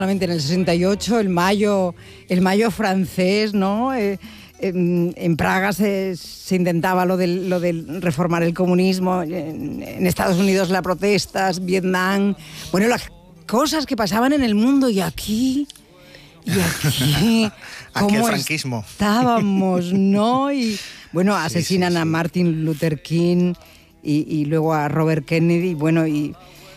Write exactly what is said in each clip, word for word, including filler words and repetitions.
Solamente en el sesenta y ocho, el mayo, el mayo francés, ¿no? Eh, en, en Praga se, se intentaba lo de, lo de reformar el comunismo, en, en Estados Unidos las protestas, Vietnam, bueno, las cosas que pasaban en el mundo y aquí, y aquí, aquí el franquismo. Estábamos, ¿no? Y bueno, asesinan sí, sí, sí. a Martin Luther King y, y luego a Robert Kennedy, bueno, y,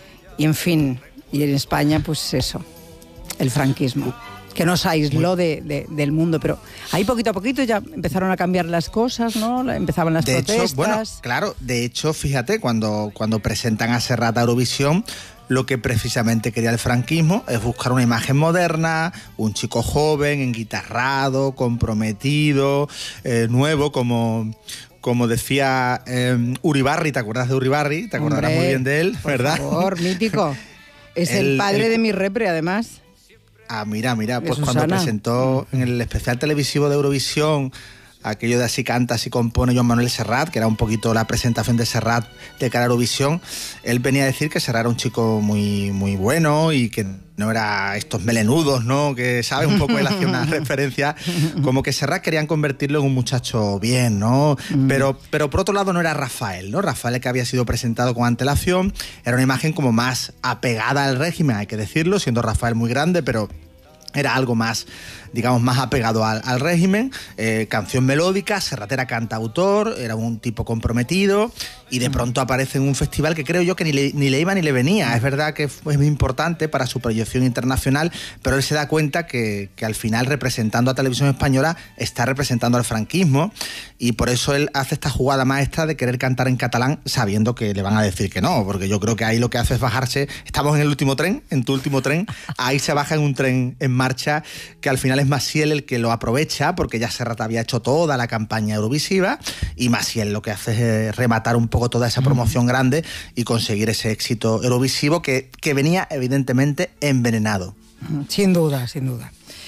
y en fin, y en España, pues eso, el franquismo, que nos aisló de, de, del mundo, pero ahí poquito a poquito ya empezaron a cambiar las cosas, ¿no? Empezaban las de protestas. Hecho, bueno, claro, de hecho, fíjate, cuando, cuando presentan a Serrat a Eurovisión, lo que precisamente quería el franquismo es buscar una imagen moderna, un chico joven, enguitarrado, comprometido, eh, nuevo, como... Como decía eh, Uribarri, ¿te acuerdas de Uribarri? ¿Te acordarás Hombre, muy bien de él, verdad? Por favor, mítico. Es el, el padre el... de mi repre, además. Ah, mira, mira, pues Susana. Cuando presentó en el especial televisivo de Eurovisión aquello de Así canta, así compone Joan Manuel Serrat, que era un poquito la presentación de Serrat de cara a Eurovisión, él venía a decir que Serrat era un chico muy, muy bueno y que no era estos melenudos, ¿no? Que, ¿sabes? Un poco él hacía una referencia, como que Serrat querían convertirlo en un muchacho bien, ¿no? Mm. Pero, pero por otro lado no era Rafael, ¿no? Rafael, que había sido presentado con antelación, era una imagen como más apegada al régimen, hay que decirlo, siendo Rafael muy grande, pero era algo más, digamos, más apegado al, al régimen, eh, canción melódica, Serrat era cantautor, era un tipo comprometido y de pronto aparece en un festival que creo yo que ni le, ni le iba ni le venía. Es verdad que es muy importante para su proyección internacional, pero él se da cuenta que, que al final, representando a Televisión Española, está representando al franquismo y por eso él hace esta jugada maestra de querer cantar en catalán sabiendo que le van a decir que no, porque yo creo que ahí lo que hace es bajarse. Estamos en el último tren, en tu último tren, ahí se baja en un tren en marcha que al final es Maciel el que lo aprovecha, porque ya Serrat había hecho toda la campaña eurovisiva y Maciel lo que hace es rematar un poco toda esa promoción grande y conseguir ese éxito eurovisivo que, que venía evidentemente envenenado. Sin duda, sin duda.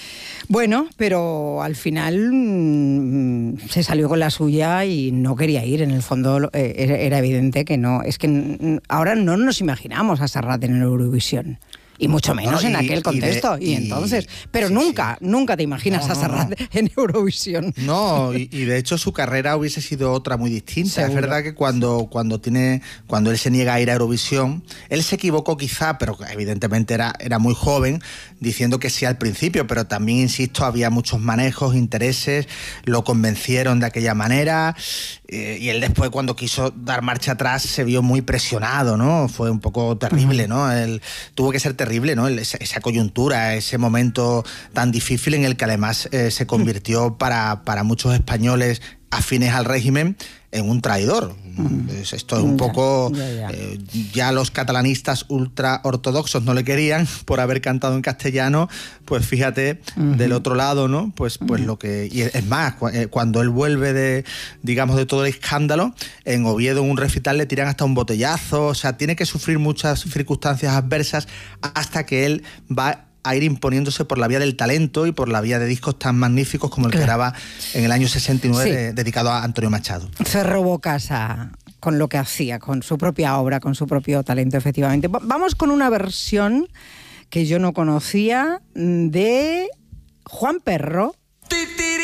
Bueno, pero al final mmm, se salió con la suya y no quería ir. En el fondo eh, era evidente que no. Es que ahora no nos imaginamos a Serrat en Eurovisión. Y mucho menos no, y, en aquel contexto. Y, de, y, y entonces, pero sí, nunca, sí. nunca te imaginas no, no, a Serrat no. en Eurovisión. No, y, y de hecho su carrera hubiese sido otra muy distinta. Seguro. Es verdad que cuando, cuando, tiene, cuando él se niega a ir a Eurovisión, él se equivocó quizá, pero evidentemente era, era muy joven, diciendo que sí al principio, pero también, insisto, había muchos manejos, intereses, lo convencieron de aquella manera, eh, y él después, cuando quiso dar marcha atrás, se vio muy presionado, ¿no? Fue un poco terrible, uh-huh. ¿no? Él tuvo que ser terrible. Terrible, ¿no? Esa, esa coyuntura, ese momento tan difícil en el que además eh, se convirtió para, para muchos españoles afines al régimen en un traidor. Mm. Esto es un ya, poco... Ya, ya. Eh, ya los catalanistas ultra ortodoxos no le querían por haber cantado en castellano, pues fíjate, uh-huh. del otro lado, ¿no? Pues, pues uh-huh. lo que... Y es más, cuando él vuelve de, digamos, de todo el escándalo, en Oviedo en un recital le tiran hasta un botellazo, o sea, tiene que sufrir muchas circunstancias adversas hasta que él va a ir imponiéndose por la vía del talento y por la vía de discos tan magníficos como el claro. que graba en el año sesenta y nueve, sí. de, dedicado a Antonio Machado. Se robó casa con lo que hacía, con su propia obra, con su propio talento, efectivamente. Vamos con una versión que yo no conocía de Juan Perro. ¡Titi!